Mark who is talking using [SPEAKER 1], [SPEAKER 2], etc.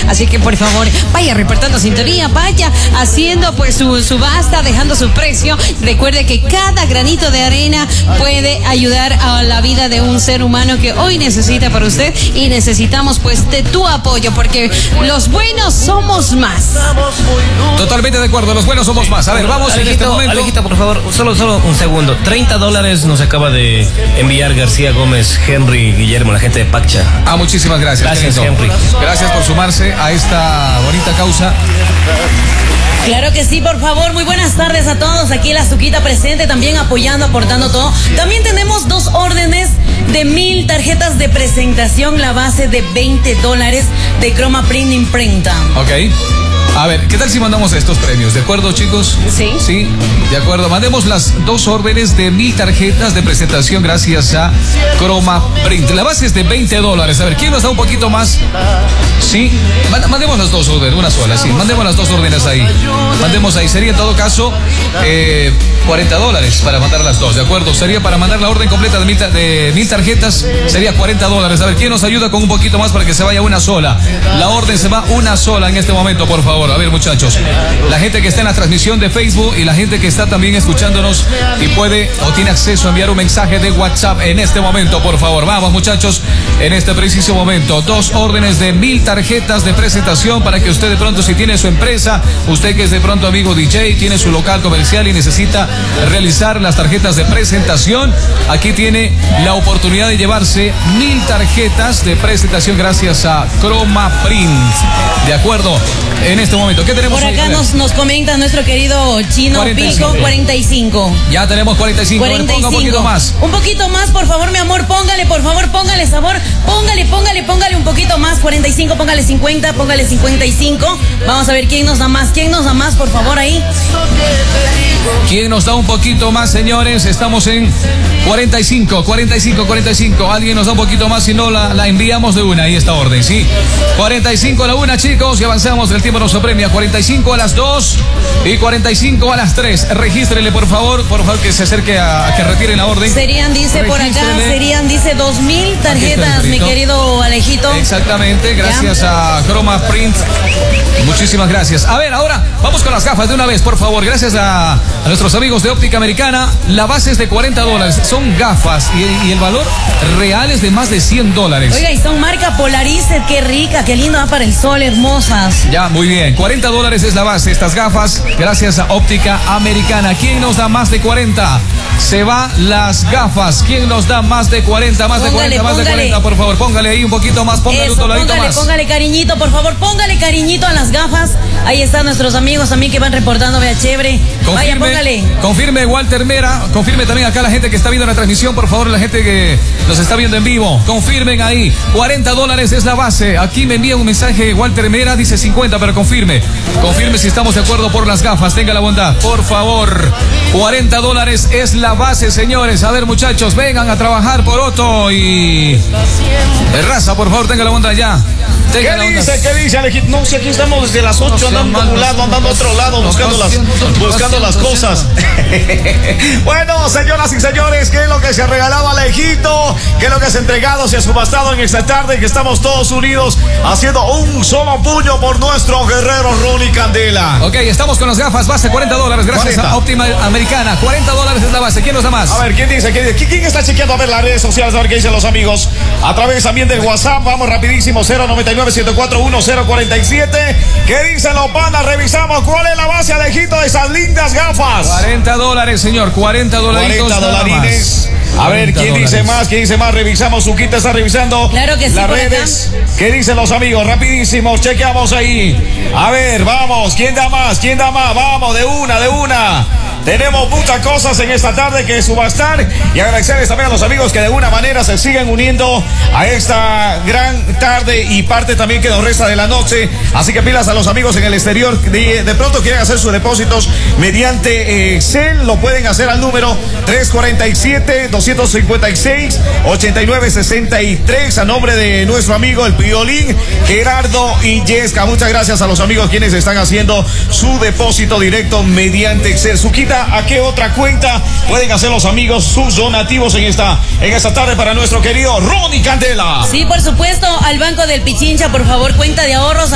[SPEAKER 1] Así que por favor, vaya reportando sintonía, vaya haciendo pues su subasta, dejando su precio. Recuerde que cada granito de arena puede ayudar a la vida de un ser humano que hoy necesita para usted, y necesitamos pues de tu apoyo, porque los buenos somos más.
[SPEAKER 2] Totalmente de acuerdo, los buenos somos más. A ver, vamos
[SPEAKER 3] Alejito,
[SPEAKER 2] en este momento.
[SPEAKER 3] Alejito, por favor, solo un segundo. $30 nos acaba de enviar García Gómez, Henry, Guillermo, la gente de Paccha.
[SPEAKER 2] Muchísimas gracias.
[SPEAKER 3] Gracias, Henry.
[SPEAKER 2] Gracias por sumarse a esta bonita causa.
[SPEAKER 4] Claro que sí, por favor. Muy buenas tardes a todos. Aquí la Azuquita presente, también apoyando, aportando todo. También tenemos 2 órdenes de 1000 tarjetas de presentación, la base de $20 de Croma Print Imprenta.
[SPEAKER 2] Ok. A ver, ¿qué tal si mandamos estos premios? ¿De acuerdo, chicos?
[SPEAKER 1] Sí.
[SPEAKER 2] Sí, de acuerdo. Mandemos las 2 órdenes de 1000 tarjetas de presentación gracias a Croma Print. La base es de $20. A ver, ¿quién nos da un poquito más? Sí. Mandemos las 2 órdenes, una sola, sí. Mandemos las 2 órdenes ahí. Mandemos ahí. Sería en todo caso $40 para mandar las 2, ¿de acuerdo? Sería para mandar la orden completa de 1000 tarjetas, sería $40. A ver, ¿quién nos ayuda con un poquito más para que se vaya una sola? La orden se va una sola en este momento, por favor. A ver, muchachos, la gente que está en la transmisión de Facebook y la gente que está también escuchándonos y puede o tiene acceso a enviar un mensaje de WhatsApp en este momento, por favor. Vamos, muchachos, en este preciso momento, 2 órdenes de 1000 tarjetas de presentación para que usted de pronto, si tiene su empresa, usted que es de pronto amigo DJ, tiene su local comercial y necesita realizar las tarjetas de presentación, aquí tiene la oportunidad de llevarse 1000 tarjetas de presentación gracias a Croma Print. De acuerdo, en este momento, ¿qué tenemos?
[SPEAKER 4] Por acá nos comenta nuestro querido Chino
[SPEAKER 2] 45.
[SPEAKER 4] Pico, 45.
[SPEAKER 2] Ya tenemos 45.
[SPEAKER 4] 45.
[SPEAKER 2] Ponga un poquito más.
[SPEAKER 4] Un poquito más, por favor, mi amor, póngale, por favor, póngale sabor. Póngale un poquito más. 45, póngale 50, póngale 55. Vamos a ver quién nos da más. ¿Quién nos da más, por favor, ahí?
[SPEAKER 2] ¿Quién nos da un poquito más, señores? Estamos en 45. Alguien nos da un poquito más, si no la enviamos de una. Ahí esta orden, ¿sí? 45 a la 1, chicos, y avanzamos. El tiempo nos apremia. 45 a las 2 y 45 a las 3. Regístrele, por favor, que se acerque a que retiren la orden.
[SPEAKER 4] Serían, dice por acá, dice 2000 tarjetas, mi querido Alejito.
[SPEAKER 2] Exactamente, gracias a Croma Print. Muchísimas gracias. A ver, ahora vamos con las gafas de una vez, por favor. Gracias a nuestros amigos de Óptica Americana. La base es de $40. Son gafas y el valor real es de más de $100.
[SPEAKER 4] Oiga, y son marca Polarized, qué rica, qué lindo, va para el sol, hermosas.
[SPEAKER 2] Ya, muy bien. $40 es la base. Estas gafas, gracias a Óptica Americana. ¿Quién nos da más de 40? Se va las gafas. ¿Quién nos da más de 40? Más de 40, por favor. Póngale ahí un poquito más. Póngale un doladito más.
[SPEAKER 4] Póngale cariñito, por favor. Póngale cariñito a las gafas. Ahí están nuestros amigos también que van reportando. Vea, chévere. Vaya, póngale.
[SPEAKER 2] Confirme Walter Mera. Confirme también acá la gente que está viendo la transmisión. Por favor, la gente que nos está viendo en vivo. Confirmen ahí. $40 es la base. Aquí me envía un mensaje Walter Mera. Dice 50, pero confirme. Confirme si estamos de acuerdo por las gafas. Tenga la bondad, por favor. $40 es la base, señores. A ver, muchachos, vengan a trabajar por Otto y Raza, por favor, tenga la bondad ya.
[SPEAKER 5] ¿Qué dice, Alejito? No sé, aquí estamos desde las 8 andando a un lado, andando a otro lado, buscando las cosas. Bueno, señoras y señores, ¿qué es lo que se ha regalado Alejito? ¿Qué es lo que se ha entregado, se ha subastado en esta tarde? Que estamos todos unidos haciendo un solo puño por nuestro guerrero Ronnie Candela.
[SPEAKER 2] Ok, estamos con las gafas, base $40, gracias a Óptica Americana. $40 es la base. ¿Quién nos da más?
[SPEAKER 5] A ver, ¿quién dice? ¿Quién está chequeando a ver las redes sociales? A ver qué dicen los amigos. A través también del WhatsApp, vamos rapidísimo, 099-104-1047. ¿Qué dicen los panas? Revisamos cuál es la base, Alejito, de esas lindas gafas.
[SPEAKER 2] $40, señor, $40.
[SPEAKER 5] A ver, ¿quién dice más? Revisamos, Suquita está revisando las redes. ¿Qué dicen los amigos? Rapidísimo, chequeamos ahí. A ver, vamos, ¿quién da más? Vamos, de una. Tenemos muchas cosas en esta tarde que subastar y agradecerles también a los amigos que de alguna manera se siguen uniendo a esta gran tarde y parte también que nos resta de la noche. Así que pilas a los amigos en el exterior. De pronto quieren hacer sus depósitos mediante CEL. Lo pueden hacer al número 347-256-8963 a nombre de nuestro amigo el Piolín, Gerardo y Yesca. Muchas gracias a los amigos quienes están haciendo su depósito directo mediante CEL. Suquita, ¿a qué otra cuenta pueden hacer los amigos sus donativos en esta tarde para nuestro querido Ronnie Candela?
[SPEAKER 4] Sí, por supuesto, al Banco del Pichincha, por favor, cuenta de ahorros